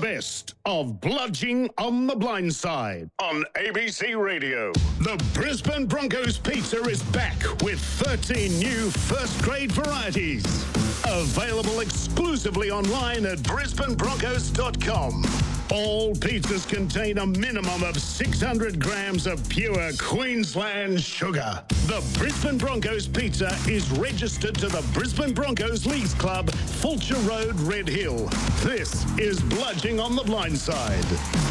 best of Bludging on the Blind Side on ABC Radio. The Brisbane Broncos Pizza is back with 13 new first-grade varieties. Available exclusively online at brisbanebroncos.com. All pizzas contain a minimum of 600 grams of pure Queensland sugar. The Brisbane Broncos Pizza is registered to the Brisbane Broncos Leagues Club, Fulcher Road, Red Hill. This is Bludging on the Blind Side.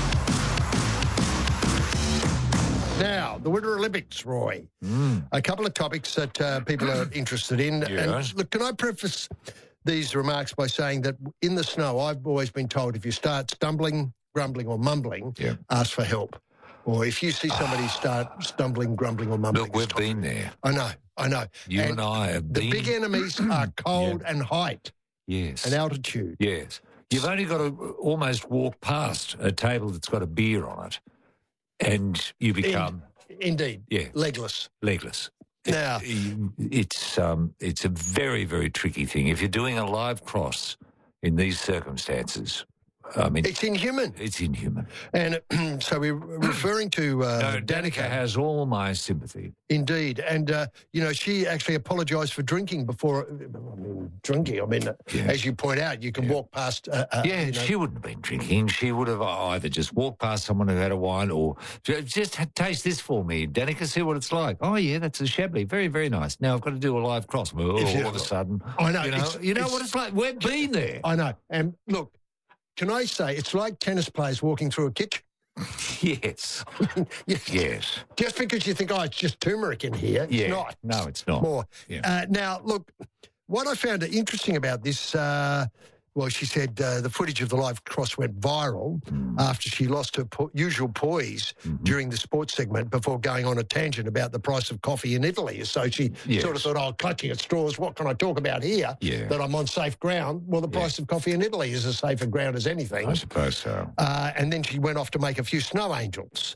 Now, the Winter Olympics, Roy. A couple of topics that people are interested in. Yes. And look, can I preface these remarks by saying that in the snow, I've always been told if you start stumbling, grumbling or mumbling, ask for help. Or if you see somebody start stumbling, grumbling or mumbling. Look, we've been there. I know. You and I have been. The big enemies are cold and height. Yes. And altitude. Yes. You've only got to almost walk past a table that's got a beer on it, and you become... Indeed. Yeah. Legless. Now, it's a very, very tricky thing. If you're doing a live cross in these circumstances, I mean... It's inhuman. It's inhuman. And so we're referring to... Danica has all my sympathy. Indeed. And, she actually apologised for drinking before... as you point out, you can walk past... She wouldn't have been drinking. She would have either just walked past someone who had a wine or just taste this for me. Danica, see what it's like. Oh, yeah, that's a Chablis. Very, very nice. Now I've got to do a live cross. All of a sudden... I know. You know what it's like? We've been there. I know. And, look, can I say it's like tennis players walking through a kitchen? Yes. Yes. Just because you think, it's just turmeric in here, it's not. No, it's not. More. Yeah. Now, look, what I found interesting about this, she said the footage of the live cross went viral after she lost her usual poise during the sports segment before going on a tangent about the price of coffee in Italy. So she sort of thought, clutching at straws, what can I talk about here that I'm on safe ground? Well, the price of coffee in Italy is as safer ground as anything. I suppose so. And then she went off to make a few snow angels.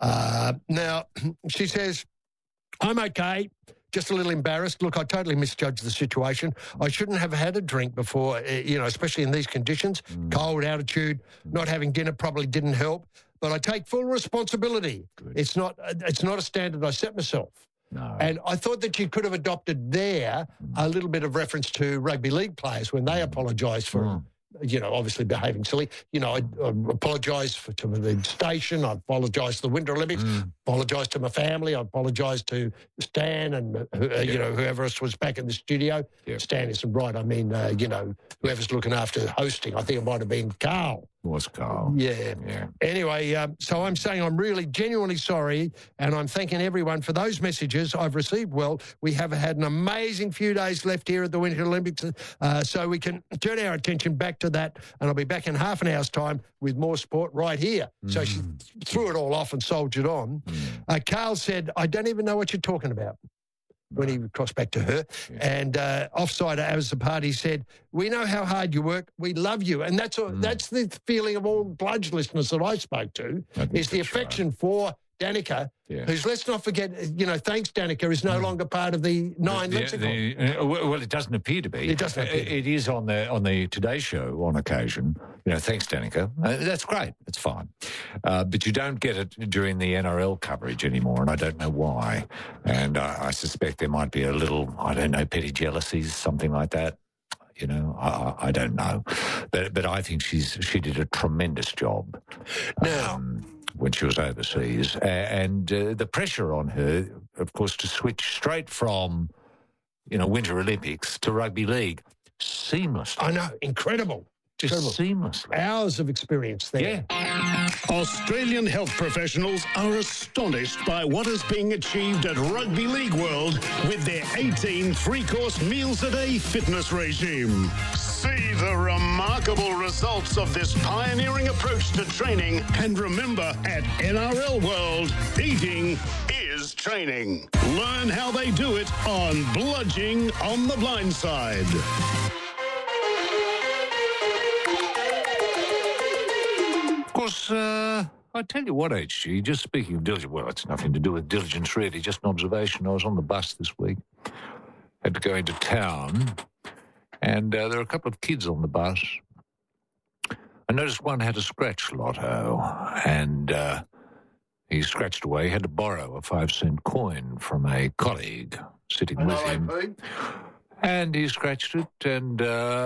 Now, she says, I'm okay. Just a little embarrassed. Look, I totally misjudged the situation. I shouldn't have had a drink before, especially in these conditions. Cold, altitude, not having dinner probably didn't help. But I take full responsibility. Good. It's not a standard I set myself. No. And I thought that you could have adopted there a little bit of reference to rugby league players when they apologised for obviously behaving silly. I apologise to the station. I apologise to the Winter Olympics. Apologise to my family. I apologise to Stan and, whoever else was back in the studio. Yep. Stan isn't right. I mean, whoever's looking after hosting. I think it might have been Carl. Was Carl. Yeah. Anyway, so I'm saying I'm really genuinely sorry, and I'm thanking everyone for those messages I've received. Well, we have had an amazing few days left here at the Winter Olympics, so we can turn our attention back to that, and I'll be back in half an hour's time with more sport right here. So she threw it all off and soldiered on. Carl said, I don't even know what you're talking about. When he crossed back to her. And offside as the party said, we know how hard you work. We love you. And that's the feeling of all Bludge listeners that I spoke to, is the affection for Danica, who's, let's not forget, thanks Danica, is no longer part of the Nine lexicon. Well, it doesn't appear to be. It doesn't appear. It is on the Today Show on occasion. Thanks Danica. That's great. It's fine. But you don't get it during the NRL coverage anymore, and I don't know why. And I suspect there might be a little, petty jealousies, something like that. I don't know. But I think she did a tremendous job. Now, when she was overseas, and the pressure on her, of course, to switch straight from, Winter Olympics to rugby league seamlessly. I know, incredible. Just seamlessly. Hours of experience there. Yeah. Australian health professionals are astonished by what is being achieved at Rugby League World with their 18 three-course meals a day fitness regime. See the remarkable results of this pioneering approach to training, and remember, at NRL World, eating is training. Learn how they do it on Bludging on the Blind Side. Of course, I tell you what, HG, just speaking of diligence, well, it's nothing to do with diligence, really, just an observation. I was on the bus this week, had to go into town, and there were a couple of kids on the bus. I noticed one had a scratch lotto, and he scratched away. He had to borrow a 5-cent coin from a colleague sitting with him. And he scratched it and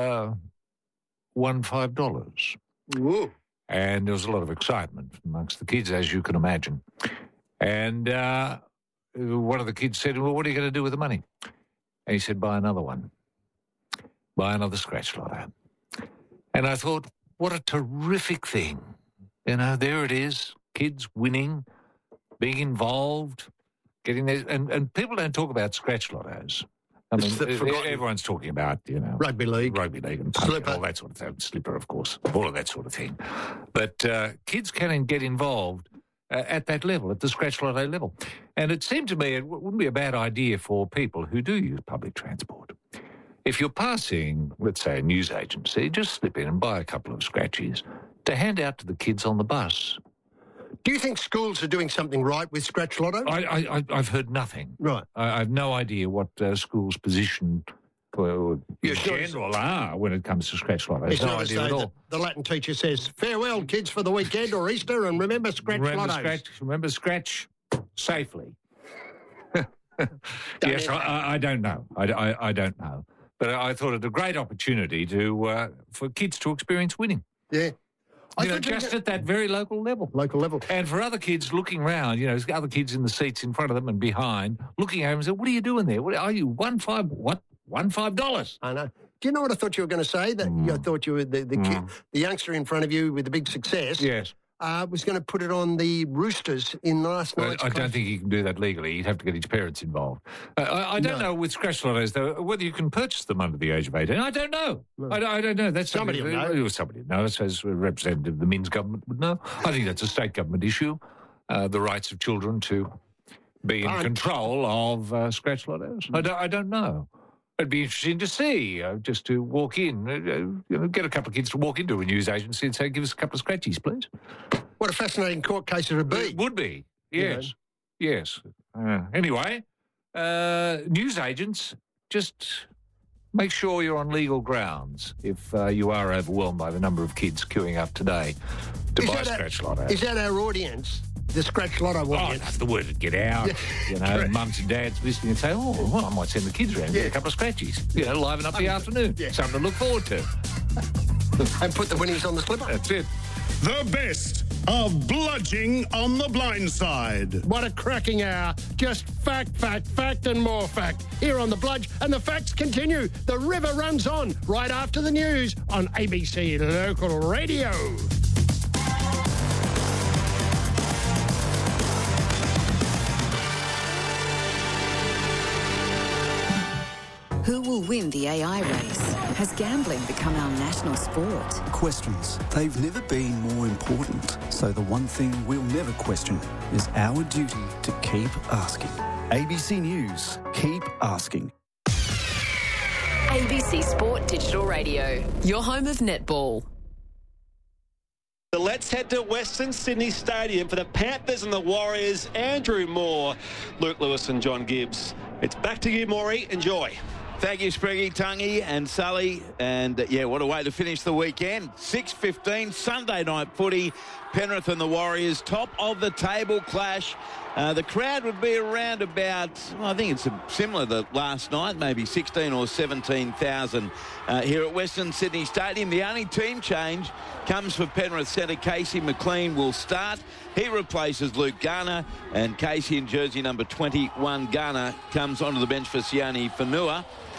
won $5. Whoa. And there was a lot of excitement amongst the kids, as you can imagine. And one of the kids said, well, what are you going to do with the money? And he said, buy another one. Buy another scratch lotto. And I thought, what a terrific thing. You know, there it is, kids winning, being involved, getting there. And people don't talk about scratch lottos. I mean, everyone's talking about, you know, Rugby league and Slipper. all that sort of thing. Slipper, of course, all of that sort of thing. But kids can get involved at that level, at the scratch lotto level. And it seemed to me it wouldn't be a bad idea for people who do use public transport. If you're passing, let's say, a news agency, just slip in and buy a couple of scratchies to hand out to the kids on the bus. Do you think schools are doing something right with scratch lotto? I've heard nothing. Right. I have no idea what schools' position in general are when it comes to scratch lotto. It's no not idea at all. The Latin teacher says, farewell, kids, for the weekend or Easter, and remember scratch lottos. Remember scratch safely. Yes, I don't know. I don't know. But I thought it a great opportunity for kids to experience winning. Yeah. Just at that very local level. And for other kids looking around, you know, other kids in the seats in front of them and behind, looking at them and saying, what are you doing there? What are you, $1.5? I know. Do you know what I thought you were going to say? That I thought you were the youngster in front of you with the big success. Yes. Was going to put it on the Roosters in last night's I don't think he can do that legally. He'd have to get his parents involved. I don't know with scratch lottos, though, whether you can purchase them under the age of 18. I don't know. No. I don't know. That's somebody will know. Somebody knows, as a representative of the Minns government would know. I think that's a state government issue, the rights of children to be in control of scratch lottos. I don't know. It'd be interesting to see, just to walk in, get a couple of kids to walk into a news agency and say, give us a couple of scratchies, please. What a fascinating court case it would be. It would be, yes. Yes. Anyway, news agents, just make sure you're on legal grounds if you are overwhelmed by the number of kids queuing up today to buy scratch lotto. Is that our audience? The scratch lotto audience. That's the word to get out. Yeah, mums and dads listening and say, well, I might send the kids around and get a couple of scratchies. Liven up the afternoon. Yeah. Something to look forward to. And put the winnings on the slipper. That's it. The best of Bludging on the Blind Side. What a cracking hour. Just fact, and more fact. Here on The Bludge, and the facts continue. The river runs on right after the news on ABC Local Radio. Who will win the AI race? Has gambling become our national sport? Questions. They've never been more important. So the one thing we'll never question is our duty to keep asking. ABC News. Keep asking. ABC Sport Digital Radio, your home of netball. Let's head to Western Sydney Stadium for the Panthers and the Warriors. Andrew Moore, Luke Lewis and John Gibbs. It's back to you, Maury. Enjoy. Thank you, Spriggy, Tungy and Sully. And, what a way to finish the weekend. 6:15, Sunday night footy. Penrith and the Warriors, top of the table clash. The crowd would be around about, I think it's similar to last night, maybe 16 or 17,000 here at Western Sydney Stadium. The only team change comes for Penrith centre. Casey McLean will start. He replaces Luke Garner, and Casey in jersey number 21, Garner, comes onto the bench for Sione Whanua.